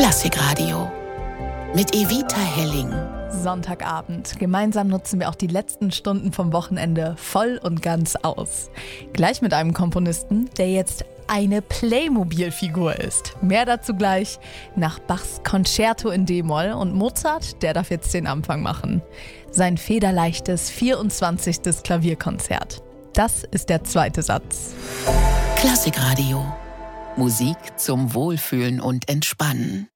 Klassikradio mit Evita Helling. Sonntagabend. Gemeinsam nutzen wir auch die letzten Stunden vom Wochenende voll und ganz aus. Gleich mit einem Komponisten, der jetzt eine Playmobil-Figur ist. Mehr dazu gleich nach Bachs Concerto in D-Moll, und Mozart, der darf jetzt den Anfang machen. Sein federleichtes 24. Klavierkonzert. Das ist der zweite Satz. Klassikradio. Musik zum Wohlfühlen und Entspannen.